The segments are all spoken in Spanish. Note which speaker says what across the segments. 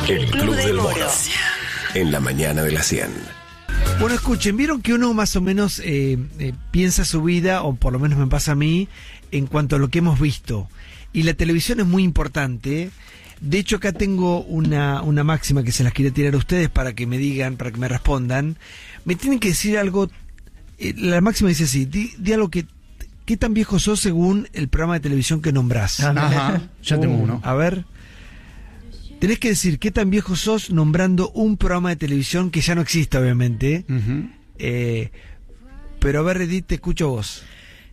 Speaker 1: El Club del Moro. En la mañana de la 100.
Speaker 2: Bueno, escuchen, vieron que uno más o menos piensa su vida, o por lo menos me pasa a mí, en cuanto a lo que hemos visto. Y la televisión es muy importante. De hecho, acá tengo una máxima que se las quiero tirar a ustedes para que me digan, para que me respondan. Me tienen que decir algo. La máxima dice así: di algo que. ¿Qué tan viejo sos según el programa de televisión que nombrás?
Speaker 3: Ajá, ya tengo uno.
Speaker 2: A ver. Tenés que decir qué tan viejo sos nombrando un programa de televisión que ya no existe, obviamente. Pero a ver, Edith, te escucho vos.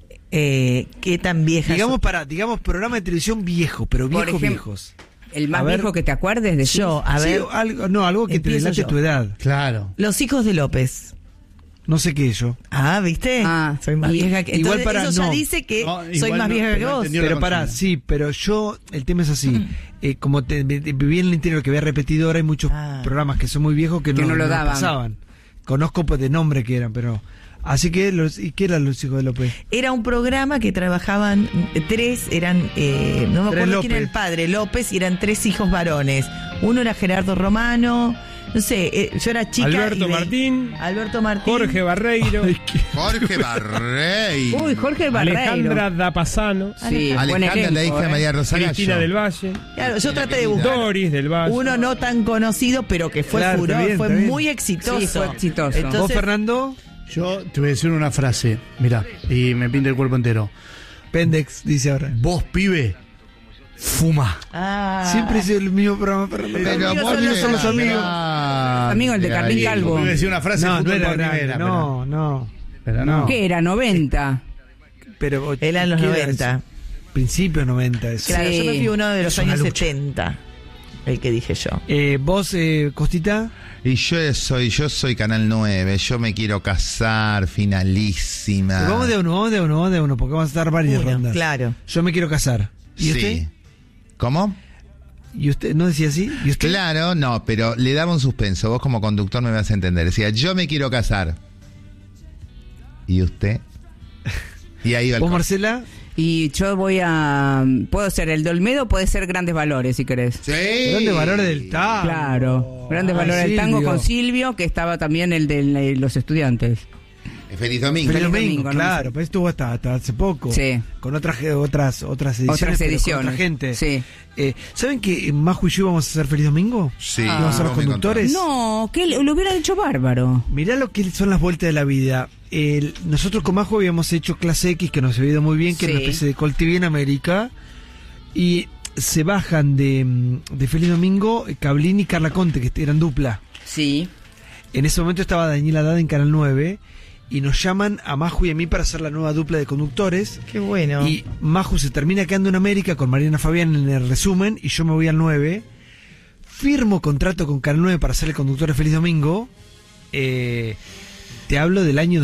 Speaker 4: ¿Qué tan vieja
Speaker 2: digamos programa de televisión viejo, pero viejos,
Speaker 5: ejemplo,
Speaker 2: viejos.
Speaker 5: El más viejo que te acuerdes de
Speaker 4: yo, a ver.
Speaker 2: Sí, algo que te delate tu edad.
Speaker 3: Claro.
Speaker 4: Los hijos de López.
Speaker 2: No sé qué es yo.
Speaker 4: Ah, ¿viste?
Speaker 5: Soy más vieja que...
Speaker 2: Igual
Speaker 4: Entonces, eso ya dice que soy más vieja que vos.
Speaker 2: Pero pará, sí, pero yo, el tema es así. Como viví en el interior que había repetidora, hay muchos programas que son muy viejos que no lo pasaban. Conozco pues de nombre que eran, pero... Así que, ¿y qué eran los hijos de López?
Speaker 4: Era un programa que trabajaban tres, no me acuerdo quién era el padre, López, y eran tres hijos varones. Uno era Gerardo Romano, no sé, yo era chica.
Speaker 6: Alberto Martín. Jorge Barreiro.
Speaker 7: Jorge Barreiro.
Speaker 5: Uy, Jorge Barreiro.
Speaker 6: Alejandra Dapasano.
Speaker 5: Sí,
Speaker 7: Alejandra, la hija de María Rosario.
Speaker 6: Cristina del Valle.
Speaker 4: Claro, yo traté de buscar
Speaker 6: Doris del Valle.
Speaker 4: uno no tan conocido, pero que fue furor, fue muy exitoso.
Speaker 5: Sí, fue exitoso.
Speaker 4: Entonces,
Speaker 2: ¿Vos, Fernando?
Speaker 3: Yo te voy a decir una frase, mirá, y me pinta el cuerpo entero.
Speaker 2: Pendex dice ahora.
Speaker 3: Vos, pibe, fuma.
Speaker 2: Siempre es el mismo programa, Fernando.
Speaker 7: Pero vos
Speaker 2: son los amigos.
Speaker 5: Amigo, el de Carlín Calvo.
Speaker 3: Te voy a decir una frase
Speaker 2: No era
Speaker 3: por
Speaker 2: grande,
Speaker 3: primera,
Speaker 2: pero no.
Speaker 5: ¿Qué era? 90.
Speaker 2: Pero
Speaker 4: eran los 90.
Speaker 2: Principios 90. Eso.
Speaker 4: Claro,
Speaker 5: Sí.
Speaker 4: yo me fui uno de los
Speaker 2: Es una
Speaker 4: años
Speaker 2: lucha.
Speaker 4: 70, el que dije yo.
Speaker 2: ¿Vos, Costita?
Speaker 7: Y yo soy Canal 9, yo me quiero casar, finalísima.
Speaker 2: Vamos de uno, porque vamos a dar varias rondas.
Speaker 4: Claro.
Speaker 2: Yo me quiero casar. ¿Y
Speaker 7: Sí.
Speaker 2: usted?
Speaker 7: ¿Cómo?
Speaker 2: ¿Y usted no decía así? ¿Y usted?
Speaker 7: Claro, no, pero le daba un suspenso. Vos como conductor me vas a entender. Decía, yo me quiero casar. ¿Y usted? Y ahí va el
Speaker 2: ¿Vos,
Speaker 7: corte.
Speaker 2: Marcela?
Speaker 5: Y yo puedo ser el de Olmedo, puede ser Grandes Valores, si querés.
Speaker 7: Sí.
Speaker 2: Grandes valores del tango.
Speaker 5: Claro. Grandes Valores del tango
Speaker 2: Silvio.
Speaker 5: con Silvio, que estaba también el de los estudiantes.
Speaker 7: Feliz domingo.
Speaker 2: Feliz
Speaker 5: Feliz
Speaker 2: domingo,
Speaker 5: domingo,
Speaker 2: claro,
Speaker 5: no sé.
Speaker 2: pero estuvo hasta hace poco.
Speaker 5: Sí.
Speaker 2: Con otras ediciones.
Speaker 5: Otras
Speaker 2: pero con
Speaker 5: ediciones.
Speaker 2: otra gente.
Speaker 5: Sí.
Speaker 2: ¿Saben que Majo y yo vamos a hacer Feliz Domingo?
Speaker 7: Sí.
Speaker 2: Vamos a ser los
Speaker 7: vos me
Speaker 2: conductores.
Speaker 5: No, que lo hubiera dicho bárbaro.
Speaker 2: Mirá lo que son las vueltas de la vida. Nosotros con Majo habíamos hecho clase X, que nos había ido muy bien, que era una
Speaker 5: Sí.
Speaker 2: especie de Call TV en América. Y se bajan de Feliz Domingo Cablín y Carla Conte, que eran dupla.
Speaker 5: Sí.
Speaker 2: En ese momento estaba Daniela Haddad en Canal 9. Y nos llaman a Majo y a mí para hacer la nueva dupla de conductores.
Speaker 4: Qué bueno.
Speaker 2: Y Majo se termina quedando en América con Mariana Fabián en el resumen y yo me voy al 9. Firmo contrato con Canal 9 para ser el conductor de Feliz Domingo. Te hablo del año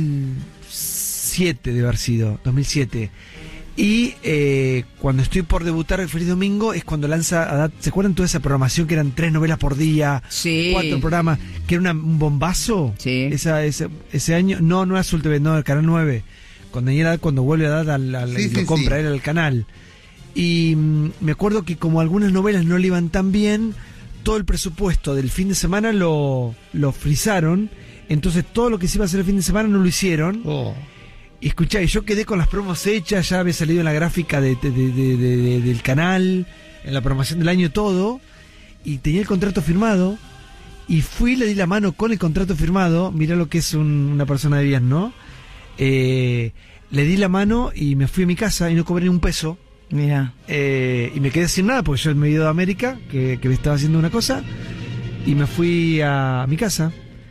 Speaker 2: 2007, de haber sido, 2007. Y cuando estoy por debutar el Feliz Domingo es cuando lanza Haddad. ¿Se acuerdan toda esa programación que eran 3 novelas por día?
Speaker 5: Sí.
Speaker 2: 4 programas, que era un bombazo.
Speaker 5: Sí.
Speaker 2: Ese año, no era Azul TV, no, el Canal 9. Cuando vuelve a dar lo compra él al canal. Y me acuerdo que como algunas novelas no le iban tan bien, todo el presupuesto del fin de semana lo frizaron. Entonces todo lo que se iba a hacer el fin de semana no lo hicieron. Y escuchá, y yo quedé con las promos hechas, ya había salido en la gráfica del canal, en la programación del año, todo, y tenía el contrato firmado, y fui, le di la mano con el contrato firmado. Mirá lo que es una persona de bien, ¿no? Le di la mano y me fui a mi casa y no cobré ni un peso.
Speaker 4: Mira.
Speaker 2: Y me quedé sin nada porque yo me he ido a América, que me estaba haciendo una cosa, y me fui a mi casa.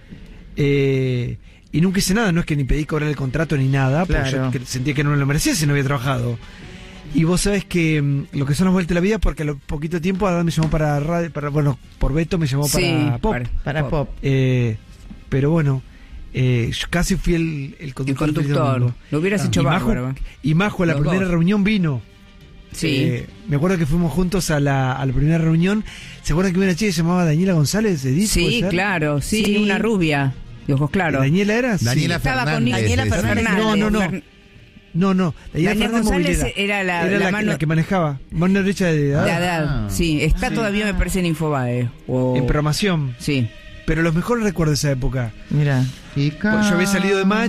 Speaker 2: Y nunca hice nada, no es que ni pedí cobrar el contrato ni nada, porque
Speaker 4: Claro.
Speaker 2: yo sentía que no me lo merecía si no había trabajado. Y vos sabés que lo que son las vueltas de la vida, porque a lo poquito tiempo Adán me llamó para radio, bueno, por Beto me llamó para Pop.
Speaker 4: Para Pop.
Speaker 2: Pero bueno, yo casi fui el conductor.
Speaker 5: El conductor. Lo hubieras hecho bárbaro.
Speaker 2: Y Majo a la
Speaker 5: Los
Speaker 2: primera
Speaker 5: dos.
Speaker 2: reunión vino.
Speaker 5: Sí.
Speaker 2: Me acuerdo que fuimos juntos a la primera reunión. ¿Se acuerdan que había una chica que se llamaba Daniela González? ¿Puede
Speaker 5: Sí,
Speaker 2: ser?
Speaker 5: claro, sí, una rubia de ojos claros.
Speaker 2: ¿Daniela era?
Speaker 7: Daniela
Speaker 5: Estaba
Speaker 7: Fernández.
Speaker 5: con Daniela
Speaker 7: esa.
Speaker 5: Fernández.
Speaker 2: No. No,
Speaker 5: Daniel González era
Speaker 2: la que manejaba. Mano derecha de
Speaker 5: Haddad. Sí, está todavía, me parece, en Infobae.
Speaker 2: En programación.
Speaker 5: Sí.
Speaker 2: Pero los mejores recuerdos de esa época.
Speaker 4: Mira.
Speaker 2: Pues yo había salido de